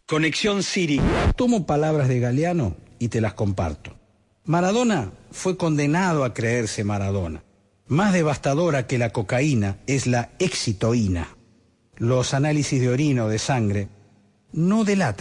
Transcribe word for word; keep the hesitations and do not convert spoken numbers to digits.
Conexión Siri. Tomo palabras de Galeano y te las comparto. Maradona fue condenado a creerse Maradona. Más devastadora que la cocaína es la excitoína. Los análisis de orina o de sangre no delatan